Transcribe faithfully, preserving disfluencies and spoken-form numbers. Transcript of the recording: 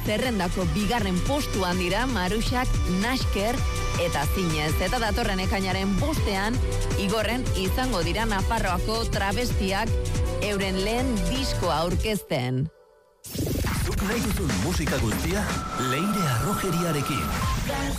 zerrendako bigarren postuan dira Maruxak, Nasker eta Zinez. Eta datorren ekainaren bostean, igorren izango dira Nafarroako travestiak euren lehen diskoa aurkezten. Zuk nahi duzun musika guztia, Leire Arrojeriarekin.